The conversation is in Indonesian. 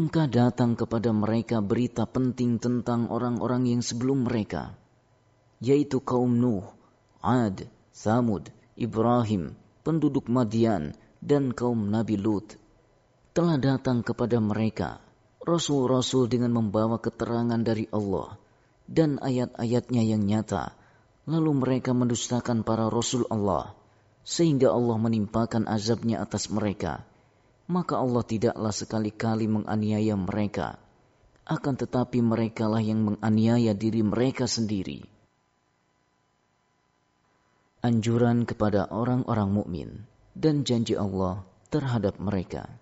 Belumkah datang kepada mereka berita penting tentang orang-orang yang sebelum mereka, yaitu kaum Nuh, Ad, Thamud, Ibrahim, penduduk Madian, dan kaum Nabi Lut. Telah datang kepada mereka rasul-rasul dengan membawa keterangan dari Allah dan ayat-ayatnya yang nyata, lalu mereka mendustakan para rasul Allah, sehingga Allah menimpakan azabnya atas mereka. Maka Allah tidaklah sekali-kali menganiaya mereka, akan tetapi merekalah yang menganiaya diri mereka sendiri. Anjuran kepada orang-orang mukmin dan janji Allah terhadap mereka.